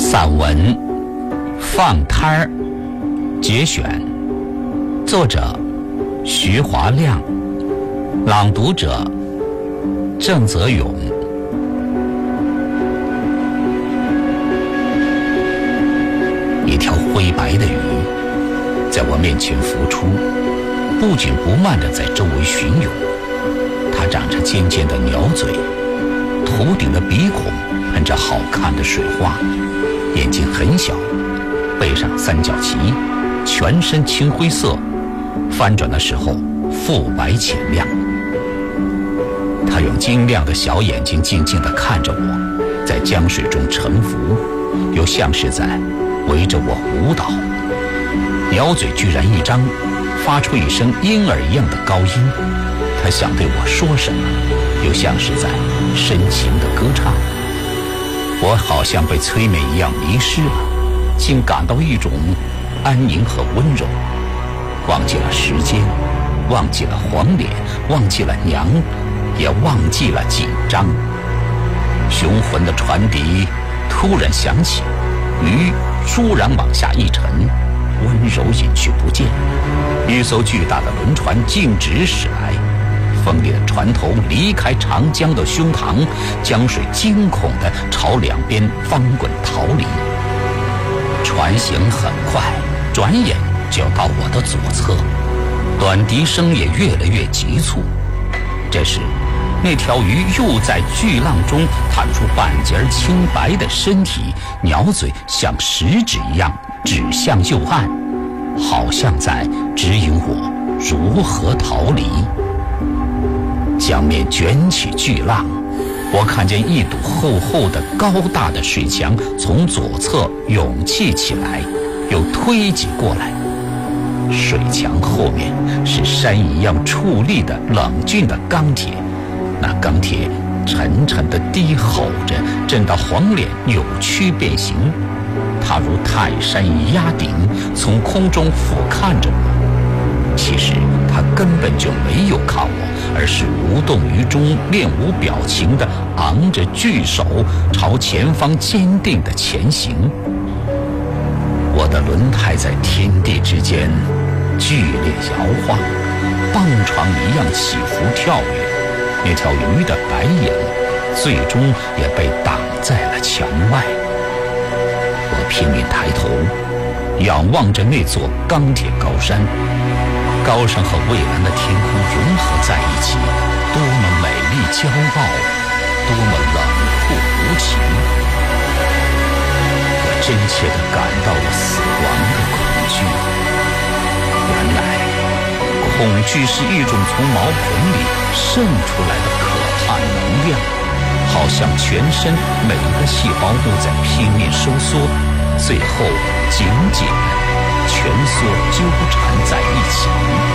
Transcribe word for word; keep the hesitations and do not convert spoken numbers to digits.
散文《放摊儿》节选，作者徐华亮，朗读者郑泽勇。一条灰白的鱼在我面前浮出，不紧不慢地在周围巡游。它长着尖尖的鸟嘴，头顶的鼻孔喷着好看的水花，眼睛很小，背上三角鳍，全身青灰色，翻转的时候肤白浅亮。它用晶亮的小眼睛静静地看着我，在江水中沉浮，又像是在围着我舞蹈。鸟嘴居然一张，发出一声婴儿一样的高音。它想对我说什么，又像是在深情的歌唱。我好像被催眠一样迷失了，竟感到一种安宁和温柔，忘记了时间，忘记了黄脸，忘记了娘，也忘记了紧张。雄浑的船笛突然响起，鱼倏然往下一沉，温柔隐去不见。一艘巨大的轮船径直驶来，锋利的船头离开长江的胸膛，江水惊恐地朝两边翻滚逃离。船行很快，转眼就要到我的左侧，短笛声也越来越急促。这时那条鱼又在巨浪中探出半截清白的身体，鸟嘴像食指一样指向右岸，好像在指引我如何逃离。江面卷起巨浪，我看见一堵厚厚的高大的水墙从左侧涌起起来，又推挤过来。水墙后面是山一样矗立的冷峻的钢铁，那钢铁沉沉地低吼着，震到黄脸扭曲变形。它如泰山一压顶，从空中俯瞰着我。其实它根本就没有看我，而是无动于衷，面无表情地昂着巨手朝前方坚定地前行。我的轮胎在天地之间剧烈摇晃，棒床一样起伏跳跃。那条鱼的白影最终也被挡在了墙外。我拼命抬头仰望着那座钢铁高山，高山和蔚蓝的天空融合在一起，多么美丽骄傲，多么冷酷无情。我真切地感到了死亡的恐惧。原来恐惧是一种从毛孔里渗出来的可怕能量，好像全身每个细胞都在拼命收缩，最后紧紧地蜷缩纠缠在一起。